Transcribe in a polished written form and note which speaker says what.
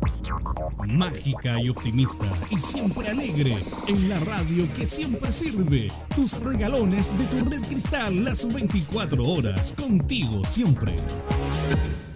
Speaker 1: Mágica y optimista y siempre alegre, en la radio que siempre sirve. Tus regalones de tu Red Cristal las 24 horas, contigo siempre.